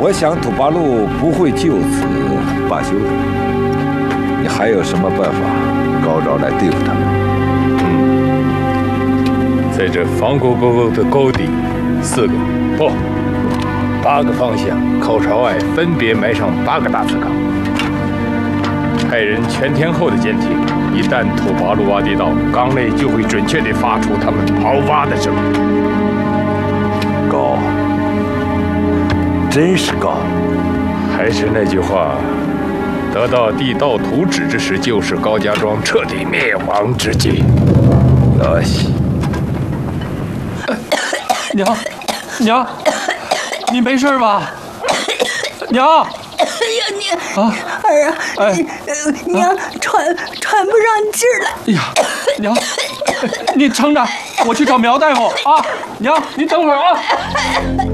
我想土八路不会就此罢休的。你还有什么办法高招来对付他们？ 在这房沟沟的沟底，4个不8个方向口朝外分别埋上8个大刺缸，派人全天候的监听。一旦土八路挖地道，缸内就会准确地发出他们刨挖的声音。 高，真是高。 还是那句话，得到地道图纸之时，就是高家庄彻底灭亡之际。 哟西， 娘，你没事吧？娘。 哎呀，儿啊，娘喘不上气儿来。 哎呀，娘，你撑着，我去找苗大夫啊。娘，你等会儿啊。